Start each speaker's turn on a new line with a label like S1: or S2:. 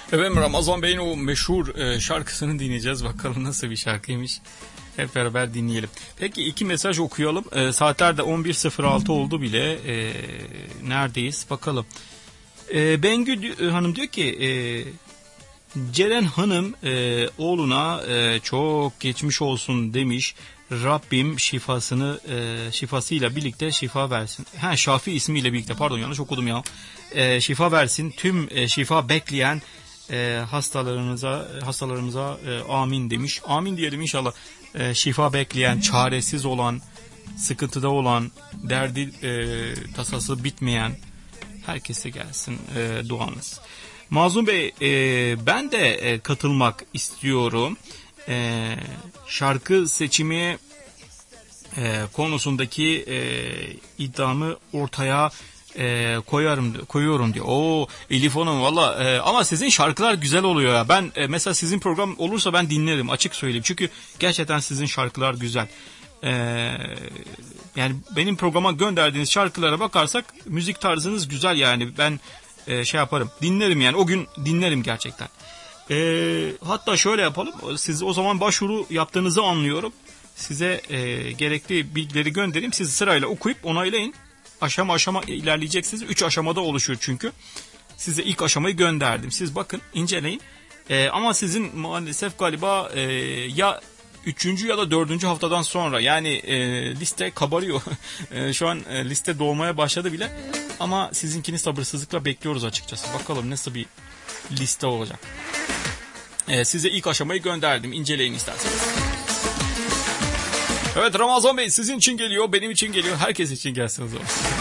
S1: Efendim Ramazan Bey'in o meşhur şarkısını dinleyeceğiz. Bakalım nasıl bir şarkıymış. Hep beraber dinleyelim. Peki 2 mesaj okuyalım. Saatler de 11.06 oldu bile. Neredeyiz? Bakalım. Bengü Hanım diyor ki Ceren Hanım oğluna çok geçmiş olsun demiş. Rabbim şifasıyla birlikte şifa versin. Şafi ismiyle birlikte, pardon yanlış okudum ya. Şifa versin. Tüm şifa bekleyen hastalarımıza amin demiş. Amin diyelim inşallah. Şifa bekleyen, çaresiz olan, sıkıntıda olan, derdi tasası bitmeyen herkese gelsin duanız. Mazlum Bey, ben de katılmak istiyorum. Şarkı seçimi konusundaki iddiamı ortaya koyuyorum diyor. Oo Elif Hanım valla ama sizin şarkılar güzel oluyor ya. Ben mesela sizin program olursa ben dinlerim, açık söyleyeyim. Çünkü gerçekten sizin şarkılar güzel. Yani benim programa gönderdiğiniz şarkılara bakarsak müzik tarzınız güzel yani. Ben şey yaparım, dinlerim yani, o gün dinlerim gerçekten. Hatta şöyle yapalım, siz o zaman başvuru yaptığınızı anlıyorum. Size gerekli bilgileri göndereyim, siz sırayla okuyup onaylayın. Aşama aşama ilerleyeceksiniz. 3 aşamada oluşuyor çünkü. Size ilk aşamayı gönderdim. Siz bakın, inceleyin. Ama sizin maalesef galiba ya 3. ya da 4. haftadan sonra, yani liste kabarıyor. Şu an liste doğmaya başladı bile. Ama sizinkini sabırsızlıkla bekliyoruz açıkçası. Bakalım nasıl bir liste olacak. Size ilk aşamayı gönderdim. İnceleyin isterseniz. Evet Ramazan Bey, sizin için geliyor, benim için geliyor. Herkes için gelsin o zaman.